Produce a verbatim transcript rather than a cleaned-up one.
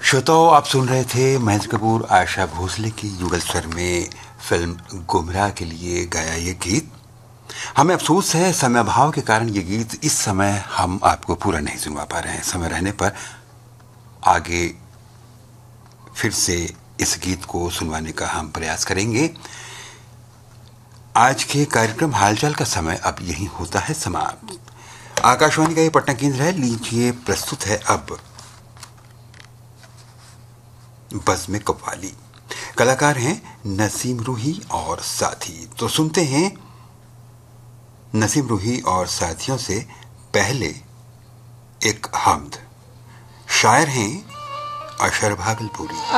श्रोताओं, आप सुन रहे थे महेंद्र कपूर, आशा भोसले की युगल स्वर में फिल्म गुमराह के लिए गाया ये गीत। हमें अफसोस है, समय अभाव के कारण ये गीत इस समय हम आपको पूरा नहीं सुनवा पा रहे हैं। समय रहने पर आगे फिर से इस गीत को सुनवाने का हम प्रयास करेंगे। आज के कार्यक्रम हालचाल का समय अब यही होता है समाप्त। आकाशवाणी का ये पटना केंद्र है। लीजिए, प्रस्तुत है अब बज़्म कव्वाली। कलाकार हैं नसीम रूही और साथी। तो सुनते हैं नसीम रूही और साथियों से पहले एक हम्द। शायर हैं अशर भागलपुरी।